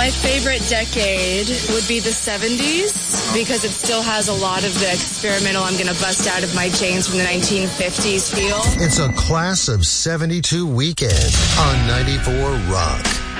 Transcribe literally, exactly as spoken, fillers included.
My favorite decade would be the seventies because it still has a lot of the experimental I'm going to bust out of my jeans from the nineteen fifties feel. It's a class of seventy-two weekend on ninety-four Rock.